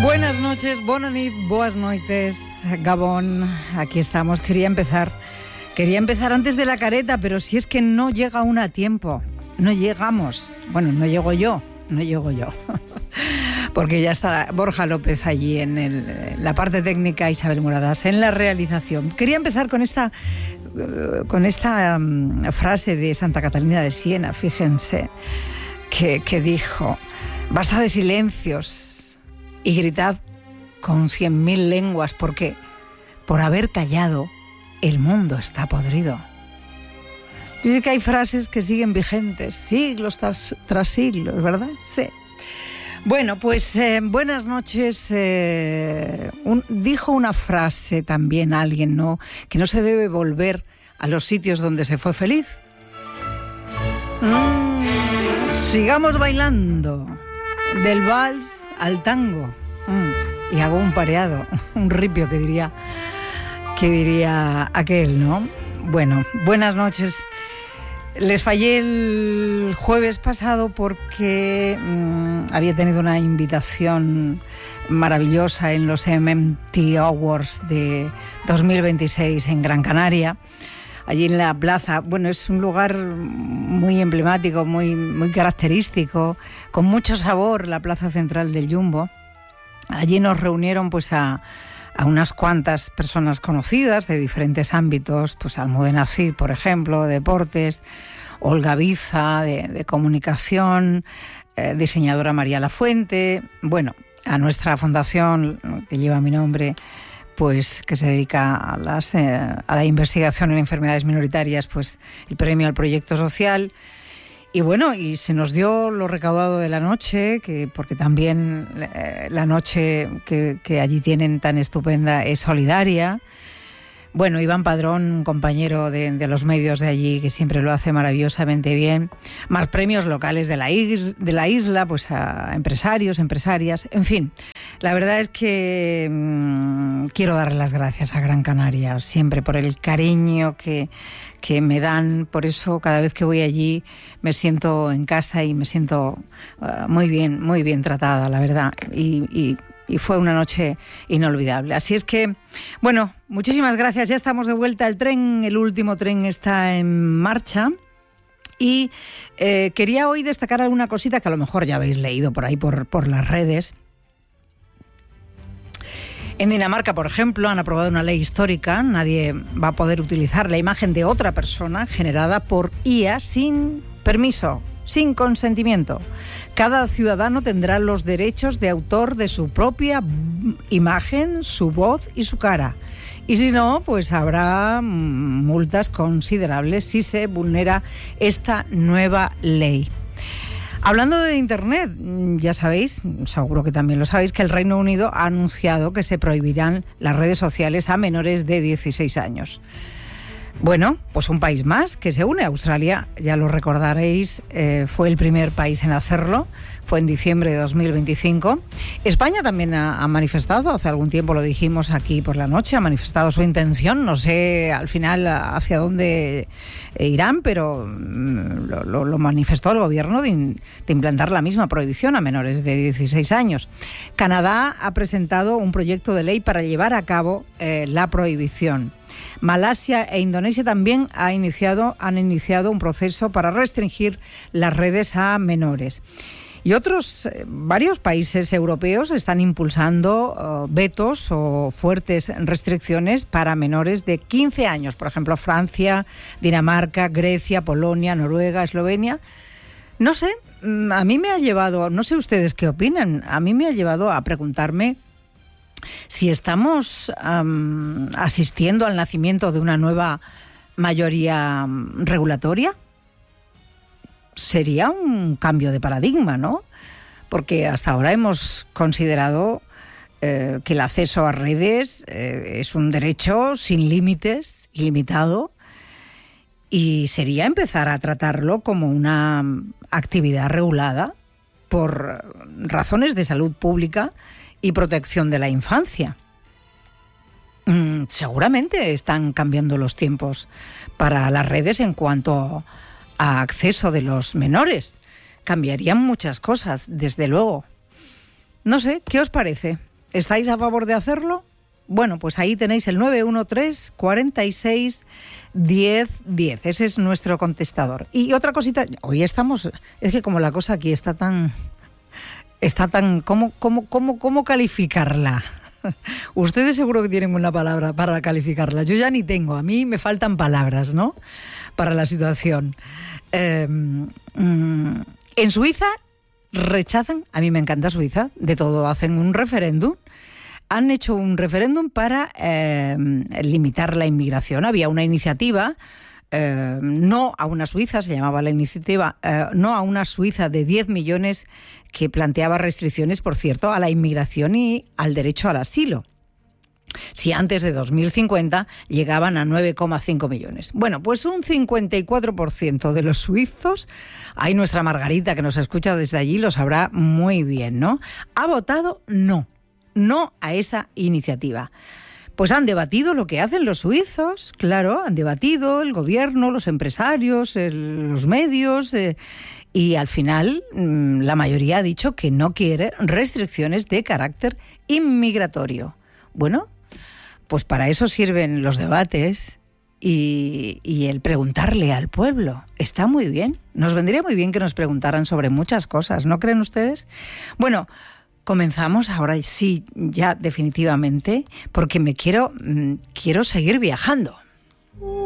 Buenas noches, bona nit, boas noites, Gabón. Aquí estamos. Quería empezar antes de la careta, pero si es que no llega uno a tiempo. No llegamos. Bueno, no llego yo. Porque ya está Borja López allí en la parte técnica, Isabel Muradas en la realización. Quería empezar con esta frase de Santa Catalina de Siena, fíjense, que dijo: basta de silencios y gritad con 100.000 lenguas, porque por haber callado el mundo está podrido. Dice que hay frases que siguen vigentes siglos tras siglos, ¿verdad? Sí. Bueno, pues buenas noches. Dijo una frase también alguien, ¿no? Que no se debe volver a los sitios donde se fue feliz. Sigamos bailando del vals al tango. Y hago un pareado, un ripio que diría aquel, ¿no? Bueno, buenas noches. Les fallé el jueves pasado porque había tenido una invitación maravillosa en los MMT Awards de 2026 en Gran Canaria, allí en la plaza. Bueno, es un lugar muy emblemático, muy característico, con mucho sabor, la plaza central del Jumbo. Allí nos reunieron pues a unas cuantas personas conocidas de diferentes ámbitos, pues Almudena Cid, por ejemplo, deportes, Olga Biza, de comunicación, diseñadora María Lafuente, bueno, a nuestra fundación que lleva mi nombre, pues que se dedica a la investigación en enfermedades minoritarias, pues el premio al proyecto social. Y bueno, y se nos dio lo recaudado de la noche, porque también la noche que allí tienen tan estupenda es solidaria. Bueno, Iván Padrón, un compañero de los medios de allí, que siempre lo hace maravillosamente bien. Más premios locales de la isla, pues a empresarios, empresarias, en fin. La verdad es que quiero darle las gracias a Gran Canaria siempre por el cariño que me dan. Por eso cada vez que voy allí me siento en casa y me siento muy bien tratada, la verdad. Y fue una noche inolvidable. Así es que, bueno, muchísimas gracias. Ya estamos de vuelta. El último tren está en marcha. Y quería hoy destacar alguna cosita que a lo mejor ya habéis leído por ahí, por las redes. En Dinamarca, por ejemplo, han aprobado una ley histórica. Nadie va a poder utilizar la imagen de otra persona generada por IA sin permiso, sin consentimiento. Cada ciudadano tendrá los derechos de autor de su propia imagen, su voz y su cara. Y si no, pues habrá multas considerables si se vulnera esta nueva ley. Hablando de Internet, ya sabéis, seguro que también lo sabéis, que el Reino Unido ha anunciado que se prohibirán las redes sociales a menores de 16 años. Bueno, pues un país más que se une. Australia, ya lo recordaréis, fue el primer país en hacerlo, fue en diciembre de 2025. España también ha manifestado, hace algún tiempo lo dijimos aquí por la noche, ha manifestado su intención, no sé al final hacia dónde irán, pero lo manifestó el gobierno de implantar la misma prohibición a menores de 16 años. Canadá ha presentado un proyecto de ley para llevar a cabo la prohibición. Malasia e Indonesia también han iniciado un proceso para restringir las redes a menores. Y varios países europeos están impulsando vetos o fuertes restricciones para menores de 15 años. Por ejemplo, Francia, Dinamarca, Grecia, Polonia, Noruega, Eslovenia. No sé, a mí me ha llevado, no sé ustedes qué opinan, a mí me ha llevado a preguntarme si estamos asistiendo al nacimiento de una nueva mayoría regulatoria. Sería un cambio de paradigma, ¿no? Porque hasta ahora hemos considerado que el acceso a redes es un derecho sin límites, ilimitado, y sería empezar a tratarlo como una actividad regulada por razones de salud pública y protección de la infancia. Seguramente están cambiando los tiempos para las redes en cuanto a acceso de los menores. Cambiarían muchas cosas, desde luego. No sé, ¿qué os parece? ¿Estáis a favor de hacerlo? Bueno, pues ahí tenéis el 913 46 10 10. Ese es nuestro contestador. Y otra cosita, hoy estamos, es que como la cosa aquí está tan, ¿cómo calificarla? Ustedes seguro que tienen una palabra para calificarla. Yo ya ni tengo, a mí me faltan palabras, ¿no? Para la situación. En Suiza rechazan, a mí me encanta Suiza, de todo hacen un referéndum. Han hecho un referéndum para limitar la inmigración. Había una iniciativa, no a una Suiza, se llamaba la iniciativa, no a una Suiza de 10 millones que planteaba restricciones, por cierto, a la inmigración y al derecho al asilo. Si antes de 2050 llegaban a 9,5 millones. Bueno, pues un 54% de los suizos, ahí nuestra Margarita que nos escucha desde allí lo sabrá muy bien, ¿no? Ha votado no a esa iniciativa. Pues han debatido lo que hacen los suizos, claro, han debatido el gobierno, los empresarios, los medios, y al final la mayoría ha dicho que no quiere restricciones de carácter inmigratorio. Bueno, pues para eso sirven los debates y el preguntarle al pueblo. Está muy bien, nos vendría muy bien que nos preguntaran sobre muchas cosas, ¿no creen ustedes? Bueno, comenzamos ahora sí, ya definitivamente, porque quiero seguir viajando.